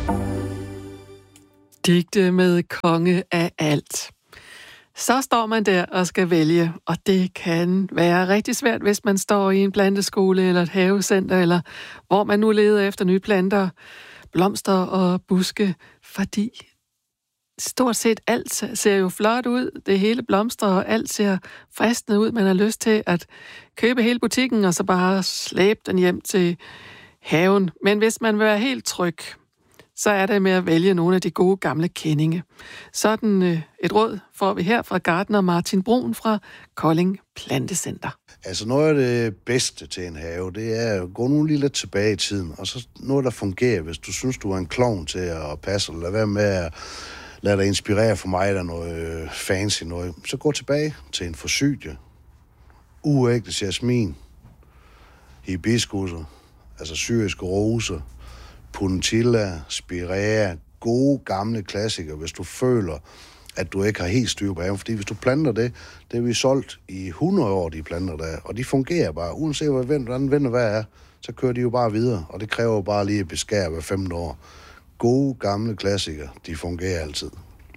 Digte med konge af alt. Så står man der og skal vælge, og det kan være rigtig svært, hvis man står i en planteskole eller et havecenter, eller hvor man nu leder efter nye planter, blomster og buske, fordi stort set alt ser jo flot ud. Det hele blomstrer, og alt ser fristende ud. Man har lyst til at købe hele butikken, og så bare slæbe den hjem til haven. Men hvis man vil være helt tryg, så er det med at vælge nogle af de gode gamle kendinge. Sådan et råd får vi her fra gartner Martin Brun fra Kolding Plantecenter. Altså noget af det bedste til en have, det er at gå nu lige lidt tilbage i tiden, og så noget, der fungerer. Hvis du synes, du er en klovn til at passe, eller lad være med at lade dig inspirere for mig, der noget fancy noget, så gå tilbage til en forsytie, uægte jasmin, hibiskusser, altså syriske roser, puntilla, spirea, gode gamle klassikere, hvis du føler, at du ikke har helt styr på haven. Fordi hvis du planter det er vi solgt i 100 år, de planter der, og de fungerer bare. Uanset hvordan vind og vejr er, så kører de jo bare videre, og det kræver bare lige at beskære hver 5 år. Gode gamle klassikere, de fungerer altid.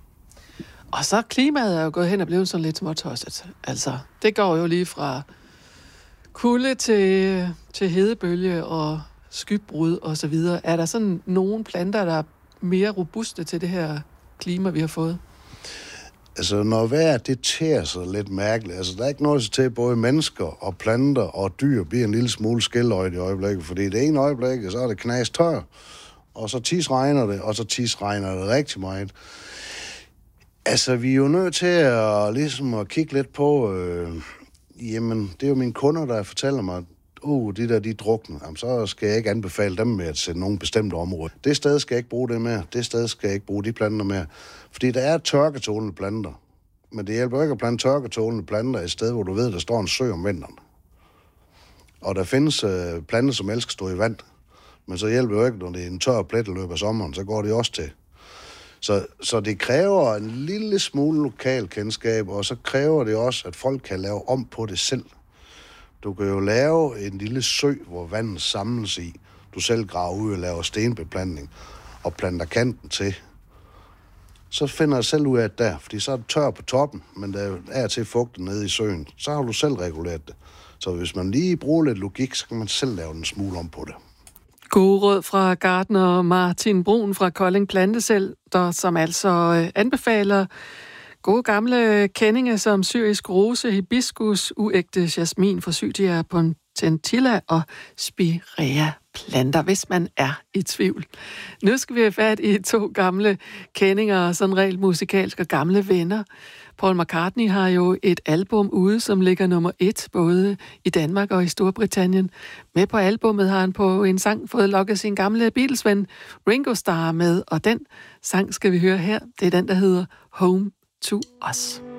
Og så klimaet er jo gået hen og blevet sådan lidt småtosset. Altså, det går jo lige fra kulde til hedebølge og skybrud og så videre. Er der sådan nogle planter, der er mere robuste til det her klima, vi har fået? Altså, når vejret det tærer sig lidt mærkeligt, altså der er ikke noget til, både mennesker og planter og dyr bliver en lille smule skældøjt i øjeblikket, fordi det ene øjeblik, så er det knas tør, og så regner det, og så regner det rigtig meget. Altså, vi er jo nødt til at kigge lidt på, jamen, det er jo mine kunder, der fortæller mig, de drukner, jamen, så skal jeg ikke anbefale dem med at sætte nogle bestemte områder. Det sted skal jeg ikke bruge det mere, det sted skal jeg ikke bruge de planter mere. Fordi der er tørketålende planter, men det hjælper ikke at plante tørketålende planter et sted, hvor du ved, der står en sø om vinteren. Og der findes planter, som elsker at stå i vand, men så hjælper det jo ikke, når det er en tør plet i løbet af sommeren, så går det også til. Så det kræver en lille smule lokal kendskab, og så kræver det også, at folk kan lave om på det selv. Du kan jo lave en lille sø, hvor vandet samles i. Du selv graver ud og laver stenbeplantning og planter kanten til. Så finder jeg selv ud af det der, fordi så er det tør på toppen, men der er til fugten nede i søen. Så har du selv reguleret det. Så hvis man lige bruger lidt logik, så kan man selv lave en smule om på det. Gode råd fra gartner Martin Brun fra Kolding Plantecenter, som altså anbefaler gode gamle kendinge som syrisk rose, hibiskus, uægte jasmin, forsytia, puntilla og spirea planter, hvis man er i tvivl. Nu skal vi have fat i 2 gamle kendinger, sådan rent musikalsk og gamle venner. Paul McCartney har jo et album ude, som ligger nummer 1, både i Danmark og i Storbritannien. Med på albummet har han på en sang fået lokket sin gamle Beatles-ven Ringo Starr med, og den sang skal vi høre her. Det er den, der hedder Home to Us.